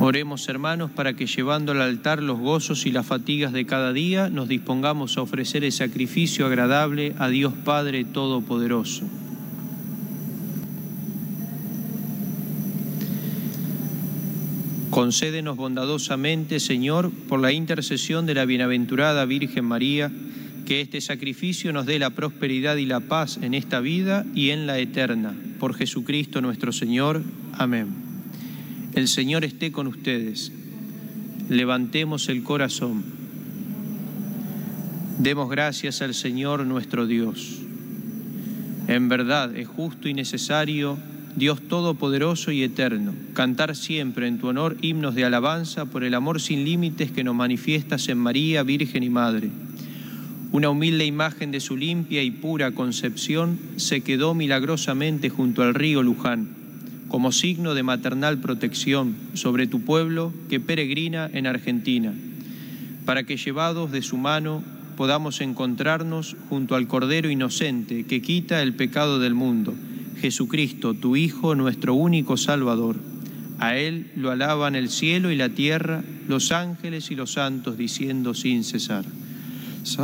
Oremos, hermanos, para que llevando al altar los gozos y las fatigas de cada día, nos dispongamos a ofrecer el sacrificio agradable a Dios Padre Todopoderoso. Concédenos bondadosamente, Señor, por la intercesión de la bienaventurada Virgen María, que este sacrificio nos dé la prosperidad y la paz en esta vida y en la eterna. Por Jesucristo nuestro Señor. Amén. El Señor esté con ustedes. Levantemos el corazón. Demos gracias al Señor nuestro Dios. En verdad es justo y necesario, Dios Todopoderoso y Eterno, cantar siempre en tu honor himnos de alabanza por el amor sin límites que nos manifiestas en María, Virgen y Madre. Una humilde imagen de su limpia y pura concepción se quedó milagrosamente junto al río Luján, como signo de maternal protección sobre tu pueblo que peregrina en Argentina, para que llevados de su mano podamos encontrarnos junto al Cordero inocente que quita el pecado del mundo, Jesucristo, tu Hijo, nuestro único Salvador. A Él lo alaban el cielo y la tierra, los ángeles y los santos, diciendo sin cesar: